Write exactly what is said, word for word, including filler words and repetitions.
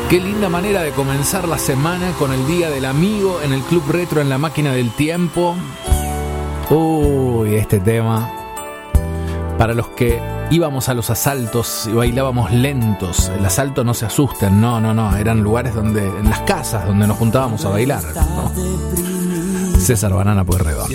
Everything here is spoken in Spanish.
Qué linda manera de comenzar la semana con el Día del Amigo en el Club Retro en la Máquina del Tiempo. Uy, este tema. Para los que íbamos a los asaltos y bailábamos lentos. El asalto, no se asusten, no, no, no. Eran lugares donde, en las casas donde nos juntábamos a bailar, ¿no? César Banana Pueyrredón.